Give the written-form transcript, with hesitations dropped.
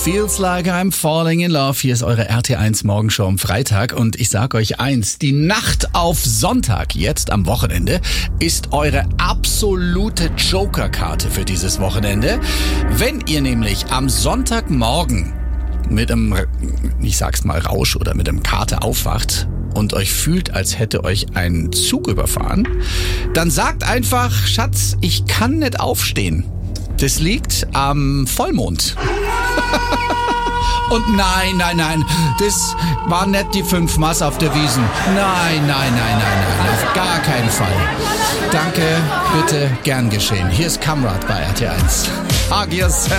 Feels like I'm falling in love. Hier ist eure RT1 Morgenshow am Freitag und ich sag euch eins, die Nacht auf Sonntag, jetzt am Wochenende, ist eure absolute Joker-Karte für dieses Wochenende. Wenn ihr nämlich am Sonntagmorgen mit einem, ich sag's mal, Rausch oder mit einem Kater aufwacht und euch fühlt, als hätte euch ein Zug überfahren, dann sagt einfach, Schatz, ich kann nicht aufstehen. Das liegt am Vollmond. Und nein, das war nicht die 5 Maß auf der Wiesn. Nein, auf gar keinen Fall. Danke, bitte, gern geschehen. Hier ist Kamrat bei RT1. Agios.